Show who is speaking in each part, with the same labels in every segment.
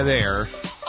Speaker 1: there.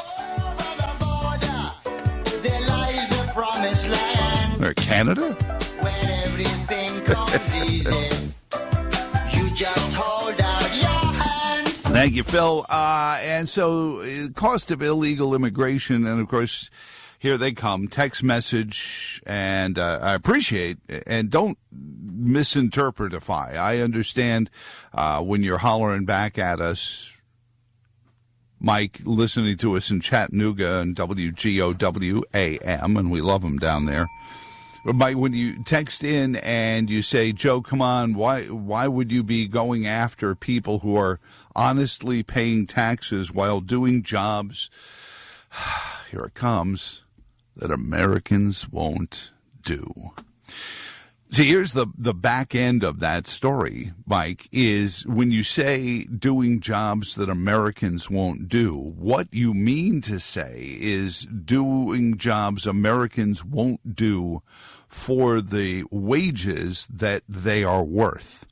Speaker 1: Or Canada?
Speaker 2: When everything comes easy, you just hold out your hand.
Speaker 1: Thank you, Phil. And so, cost of illegal immigration, and of course, here they come. Text message, and I appreciate, and don't misinterpretify. I understand when you're hollering back at us, Mike, listening to us in Chattanooga and WGOW AM, and we love them down there. Mike, when you text in and you say, Joe, come on, why would you be going after people who are honestly paying taxes while doing jobs, here it comes, that Americans won't do? See, here's the back end of that story, Mike, is when you say doing jobs that Americans won't do, what you mean to say is doing jobs Americans won't do for the wages that they are worth.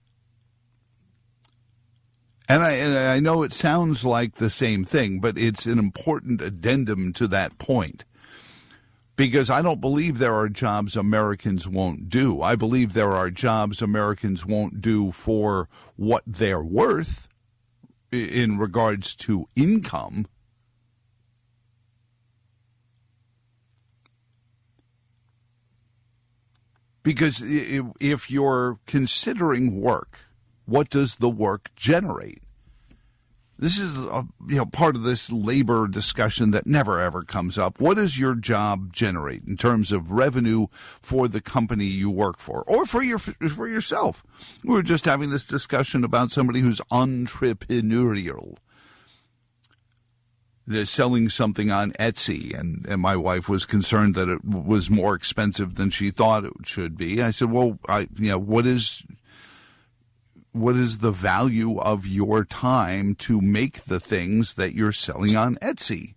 Speaker 1: And I know it sounds like the same thing, but it's an important addendum to that point. Because I don't believe there are jobs Americans won't do. I believe there are jobs Americans won't do for what they're worth in regards to income. Because if you're considering work, what does the work generate? This is part of this labor discussion that never, ever comes up. What does your job generate in terms of revenue for the company you work for or for yourself? We were just having this discussion about somebody who's entrepreneurial. They're selling something on Etsy, and my wife was concerned that it was more expensive than she thought it should be. I said, well, what is the value of your time to make the things that you're selling on Etsy?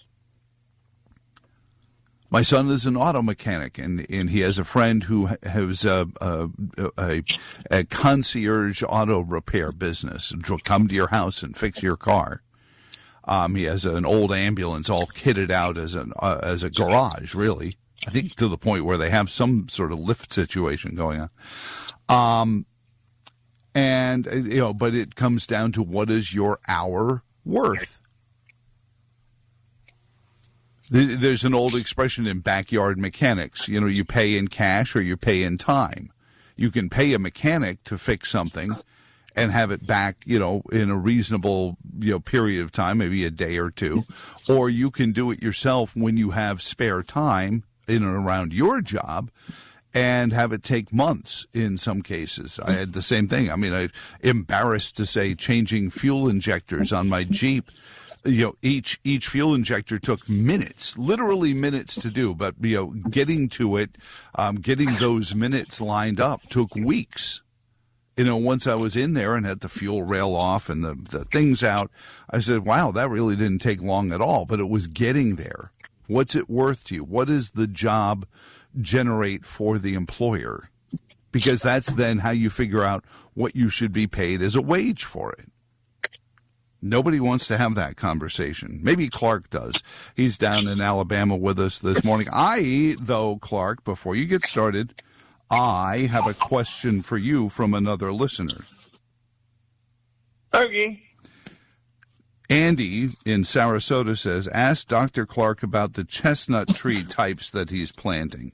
Speaker 1: My son is an auto mechanic, and he has a friend who has a concierge auto repair business. He'll come to your house and fix your car. He has an old ambulance all kitted out as a garage, really. I think to the point where they have some sort of lift situation going on. But it comes down to what is your hour worth? There's an old expression in backyard mechanics. You pay in cash or you pay in time. You can pay a mechanic to fix something and have it back, in a reasonable, period of time, maybe a day or two. Or you can do it yourself when you have spare time in and around your job and have it take months in some cases. I had the same thing. I mean, I'm embarrassed to say changing fuel injectors on my Jeep. Each fuel injector took minutes, literally minutes to do. But, getting to it, getting those minutes lined up took weeks. Once I was in there and had the fuel rail off and the things out, I said, wow, that really didn't take long at all. But it was getting there. What's it worth to you? What does the job generate for the employer? Because that's then how you figure out what you should be paid as a wage for it. Nobody wants to have that conversation. Maybe Clark does. He's down in Alabama with us this morning. Clark, before you get started, I have a question for you from another listener.
Speaker 3: Okay.
Speaker 1: Andy in Sarasota says, ask Dr. Clark about the chestnut tree types that he's planting.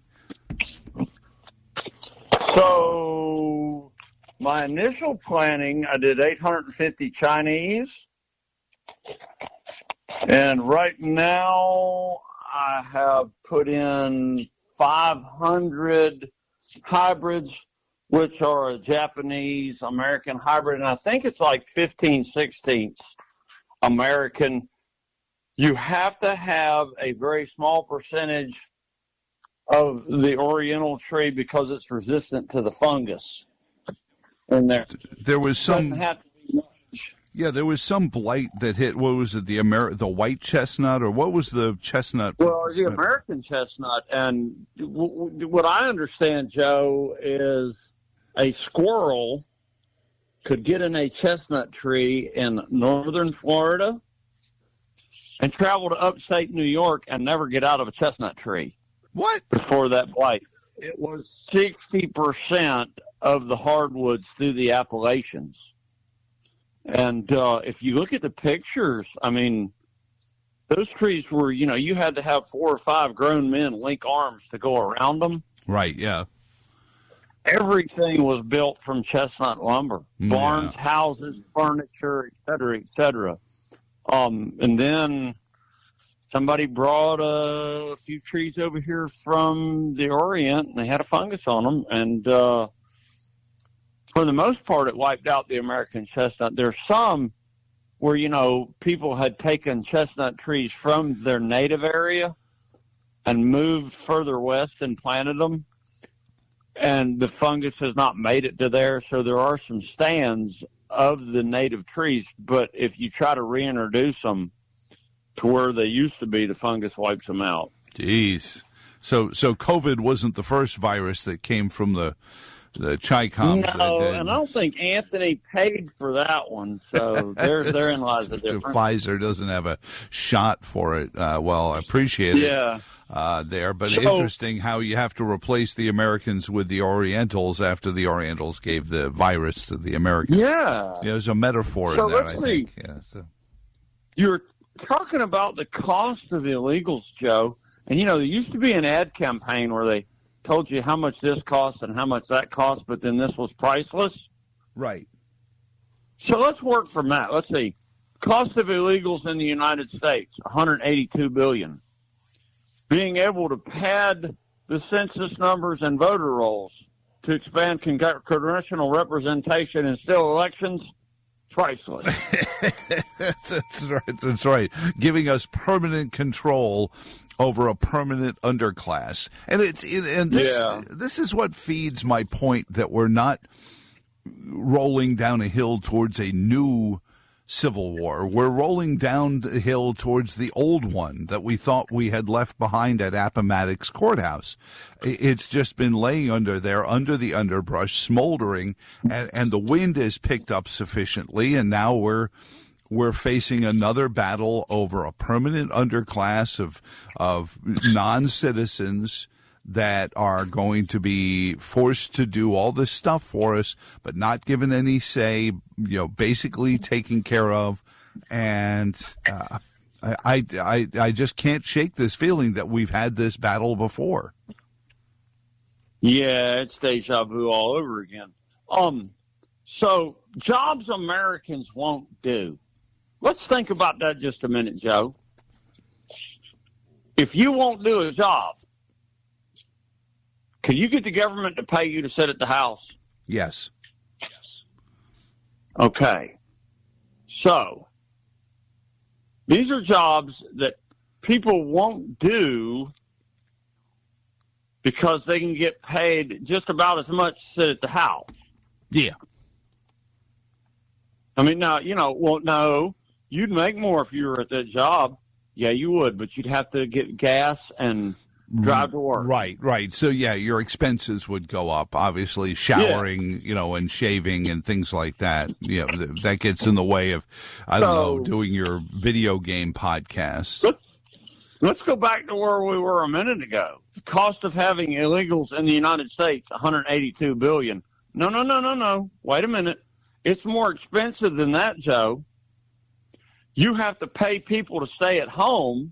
Speaker 3: So my initial planting, I did 850 Chinese. And right now I have put in 500 hybrids, which are a Japanese-American hybrid. And I think it's like 15/16 American. You have to have a very small percentage of the Oriental tree because it's resistant to the fungus in there.
Speaker 1: There was some.
Speaker 3: Doesn't have to be much.
Speaker 1: Yeah, there was some blight that hit. What was it? The white chestnut, or what was the chestnut?
Speaker 3: Well, the American chestnut, and what I understand, Joe, is a squirrel could get in a chestnut tree in northern Florida and travel to upstate New York and never get out of a chestnut tree
Speaker 1: What?
Speaker 3: before that blight. It was 60% of the hardwoods through the Appalachians. And if you look at the pictures, I mean, those trees were, you had to have 4 or 5 grown men link arms to go around them.
Speaker 1: Right, yeah.
Speaker 3: Everything was built from chestnut lumber. Barns, houses, furniture, et cetera, et cetera. And then somebody brought a few trees over here from the Orient, and they had a fungus on them. And for the most part, it wiped out the American chestnut. There's some where, people had taken chestnut trees from their native area and moved further west and planted them. And the fungus has not made it to there. So there are some stands of the native trees. But if you try to reintroduce them to where they used to be, the fungus wipes them out.
Speaker 1: Jeez. So COVID wasn't the first virus that came from the Chi-Coms.
Speaker 3: No, and I don't think Anthony paid for that one. So therein lies the difference.
Speaker 1: Pfizer doesn't have a shot for it. Well, I appreciate it there. But interesting how you have to replace the Americans with the Orientals after the Orientals gave the virus to the Americans.
Speaker 3: Yeah.
Speaker 1: There's a metaphor in that, I think. Yeah,
Speaker 3: You're talking about the cost of the illegals, Joe. And, there used to be an ad campaign where they told you how much this cost and how much that cost, but then this was priceless.
Speaker 1: Right.
Speaker 3: So let's work from that. Let's see. Cost of illegals in the United States, $182 billion. Being able to pad the census numbers and voter rolls to expand congressional representation and still elections, priceless.
Speaker 1: That's right. Giving us permanent control over a permanent underclass. And this is what feeds my point that we're not rolling down a hill towards a new civil war. We're rolling down the hill towards the old one that we thought we had left behind at Appomattox Courthouse. It's just been laying under the underbrush, smoldering, and the wind has picked up sufficiently, and now we're facing another battle over a permanent underclass of non-citizens that are going to be forced to do all this stuff for us, but not given any say, basically taken care of. And I just can't shake this feeling that we've had this battle before.
Speaker 3: Yeah, it's deja vu all over again. So jobs Americans won't do. Let's think about that just a minute, Joe. If you won't do a job, can you get the government to pay you to sit at the house?
Speaker 1: Yes.
Speaker 3: Okay. So these are jobs that people won't do because they can get paid just about as much to sit at the house.
Speaker 1: Yeah.
Speaker 3: I mean, now, no, you'd make more if you were at that job. Yeah, you would, but you'd have to get gas and drive to work.
Speaker 1: Right. So, your expenses would go up, obviously, showering, and shaving and things like that. That gets in the way of, doing your video game podcast.
Speaker 3: Let's go back to where we were a minute ago. The cost of having illegals in the United States, $182 billion. No. Wait a minute. It's more expensive than that, Joe. You have to pay people to stay at home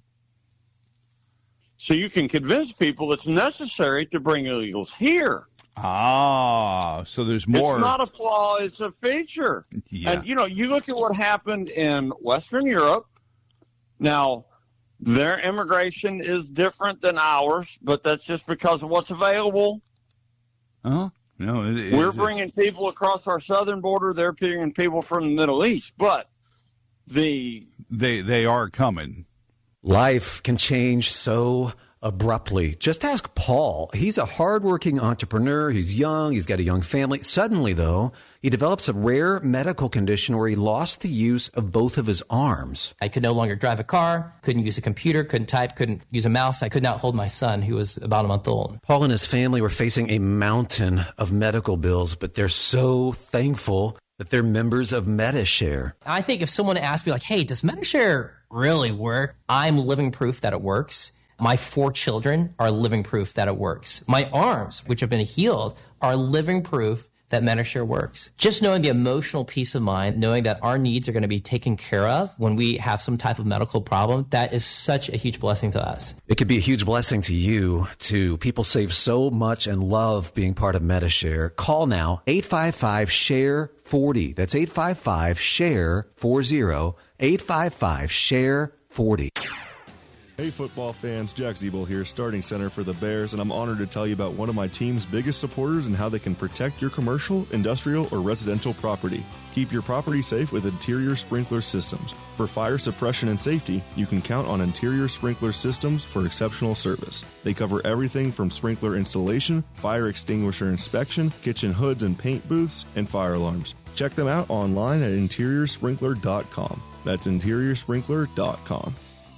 Speaker 3: so you can convince people it's necessary to bring illegals here.
Speaker 1: So there's more.
Speaker 3: It's not a flaw, it's a feature.
Speaker 1: Yeah.
Speaker 3: And, you look at what happened in Western Europe. Now, their immigration is different than ours, but that's just because of what's available.
Speaker 1: No,
Speaker 3: we're bringing people across our southern border. They're bringing people from the Middle East, but they
Speaker 1: are coming.
Speaker 4: Life can change so abruptly. Just ask Paul. He's a hardworking entrepreneur. He's young. He's got a young family. Suddenly, though, he develops a rare medical condition where he lost the use of both of his arms.
Speaker 5: I could no longer drive a car, couldn't use a computer, couldn't type, couldn't use a mouse. I could not hold my son, who was about a month old.
Speaker 4: Paul and his family were facing a mountain of medical bills, but they're so thankful that they're members of Medi-Share.
Speaker 5: I think if someone asked me, like, hey, does Medi-Share really work. I'm living proof that it works. My 4 children are living proof that it works. My arms, which have been healed, are living proof that Medishare works. Just knowing the emotional peace of mind, knowing that our needs are going to be taken care of when we have some type of medical problem, that is such a huge blessing to us.
Speaker 4: It could be a huge blessing to you, too. People save so much and love being part of Medishare. Call now, 855-SHARE-40. That's 855-SHARE-40, 855-SHARE-40.
Speaker 6: Hey football fans, Jack Zeeble here, starting center for the Bears, and I'm honored to tell you about one of my team's biggest supporters and how they can protect your commercial, industrial, or residential property. Keep your property safe with Interior Sprinkler Systems. For fire suppression and safety, you can count on Interior Sprinkler Systems for exceptional service. They cover everything from sprinkler installation, fire extinguisher inspection, kitchen hoods and paint booths, and fire alarms. Check them out online at interiorsprinkler.com. That's interiorsprinkler.com.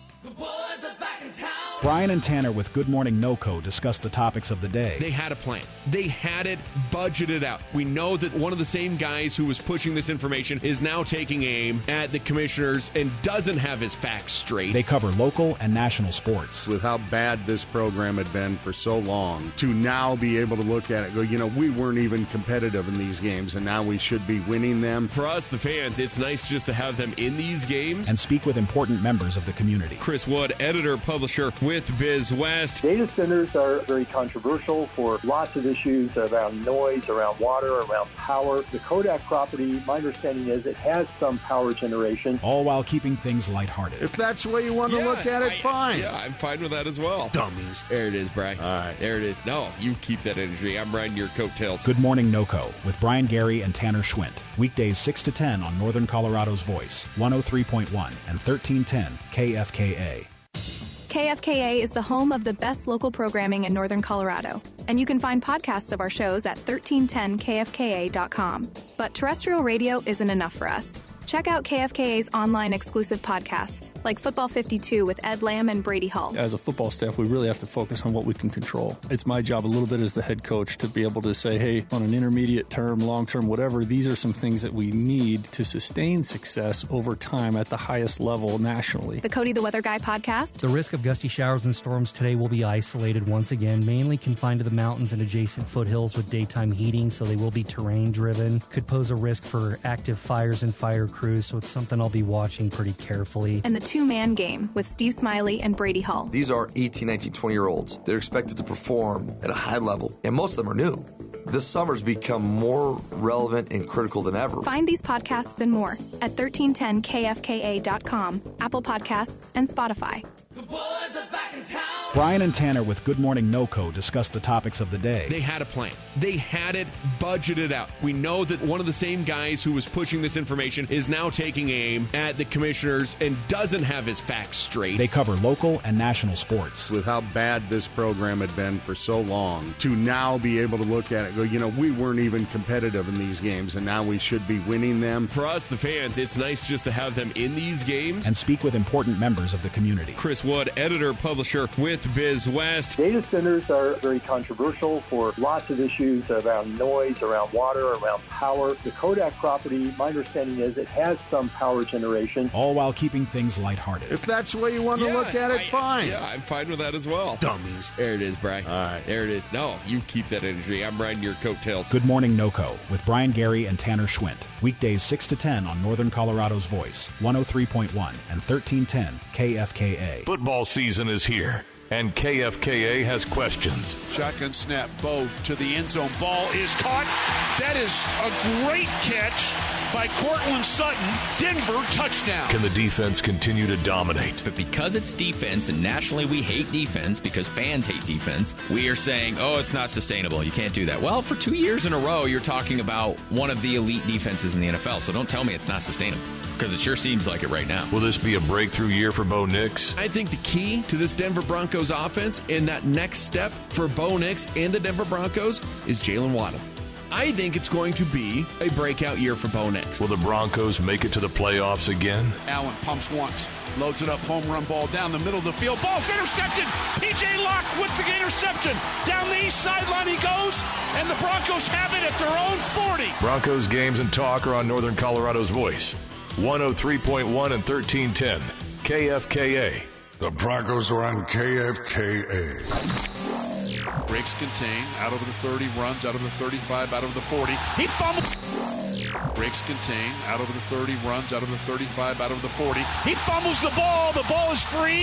Speaker 7: Brian and Tanner with Good Morning NoCo discuss the topics of the day.
Speaker 8: They had a plan. They had it budgeted out. We know that one of the same guys who was pushing this information is now taking aim at the commissioners and doesn't have his facts straight.
Speaker 7: They cover local and national sports.
Speaker 9: With how bad this program had been for so long, to now be able to look at it and go, we weren't even competitive in these games, and now we should be winning them.
Speaker 8: For us, the fans, it's nice just to have them in these games.
Speaker 7: And speak with important members of the community.
Speaker 8: Chris Wood, editor, publisher with Biz West.
Speaker 10: Data centers are very controversial for lots of issues around noise, around water, around power. The Kodak property, my understanding is it has some power generation.
Speaker 7: All while keeping things lighthearted.
Speaker 9: If that's the way you want to look at it, fine.
Speaker 8: Yeah, I'm fine with that as well.
Speaker 9: Dummies.
Speaker 8: There it is, Brian.
Speaker 9: All right.
Speaker 8: There it is. No, you keep that energy. I'm riding your coattails.
Speaker 7: Good Morning NoCo with Brian Gary and Tanner Schwint. Weekdays 6 to 10 on Northern Colorado's Voice, 103.1 and 1310 KFKA.
Speaker 11: KFKA is the home of the best local programming in Northern Colorado, and you can find podcasts of our shows at 1310kfka.com. But terrestrial radio isn't enough for us. Check out KFKA's online exclusive podcasts, like Football 52 with Ed Lamb and Brady Hall.
Speaker 12: As a football staff, we really have to focus on what we can control. It's my job a little bit as the head coach to be able to say, hey, on an intermediate term, long term, whatever, these are some things that we need to sustain success over time at the highest level nationally.
Speaker 11: The Cody the Weather Guy podcast.
Speaker 13: The risk of gusty showers and storms today will be isolated once again, mainly confined to the mountains and adjacent foothills with daytime heating, so they will be terrain driven. Could pose a risk for active fires and fire crews, so it's something I'll be watching pretty carefully.
Speaker 11: And the two-man game with Steve Smiley and Brady Hall.
Speaker 14: These are 18, 19, 20-year-olds. They're expected to perform at a high level, and most of them are new. This summer's become more relevant and critical than ever.
Speaker 11: Find these podcasts and more at 1310kfka.com, Apple Podcasts, and Spotify.
Speaker 15: The boys are back in town.
Speaker 7: Brian and Tanner with Good Morning NoCo discuss the topics of the day.
Speaker 8: They had a plan. They had it budgeted out. We know that one of the same guys who was pushing this information is now taking aim at the commissioners and doesn't have his facts straight.
Speaker 7: They cover local and national sports.
Speaker 9: With how bad this program had been for so long, to now be able to look at it and go, we weren't even competitive in these games, and now we should be winning them.
Speaker 8: For us, the fans, it's nice just to have them in these games.
Speaker 7: And speak with important members of the community.
Speaker 8: Chris Wood, editor, publisher with Biz West.
Speaker 10: Data centers are very controversial for lots of issues around noise, around water, around power. The Kodak property, my understanding is it has some power generation.
Speaker 7: All while keeping things lighthearted.
Speaker 9: If that's the way you want to look at it, fine.
Speaker 8: Yeah, I'm fine with that as well.
Speaker 9: Dummies.
Speaker 8: There it is, Brian.
Speaker 9: All right.
Speaker 8: There it is. No, you keep that energy. I'm riding your coattails.
Speaker 7: Good Morning NoCo with Brian Gary and Tanner Schwint. Weekdays 6 to 10 on Northern Colorado's Voice, 103.1 and 1310 KFKA.
Speaker 16: Football season is here, and KFKA has questions.
Speaker 17: Shotgun snap, Bo to the end zone. Ball is caught. That is a great catch by Cortland Sutton. Denver touchdown.
Speaker 16: Can the defense continue to dominate?
Speaker 18: But because it's defense, and nationally we hate defense because fans hate defense, we are saying, oh, it's not sustainable. You can't do that. Well, for 2 years in a row, you're talking about one of the elite defenses in the NFL, so don't tell me it's not sustainable, because it sure seems like it right now.
Speaker 16: Will this be a breakthrough year for Bo Nix?
Speaker 8: I think the key to this Denver Broncos offense and that next step for Bo Nix and the Denver Broncos is Jalen Waddle. I think it's going to be a breakout year for Bo Nix.
Speaker 16: Will the Broncos make it to the playoffs again?
Speaker 17: Allen pumps once, loads it up, home run ball down the middle of the field. Ball's intercepted. P.J. Locke with the interception. Down the east sideline he goes, and the Broncos have it at their own 40.
Speaker 16: Broncos games and talk are on Northern Colorado's Voice, 103.1 and 1310 KFKA.
Speaker 19: The Broncos are on KFKA.
Speaker 17: Breaks contain, out over the 30, runs out of the 35, out of the 40. He fumbles. Breaks contain, out over the 30, runs out of the 35, out of the 40. He fumbles the ball. The ball is free.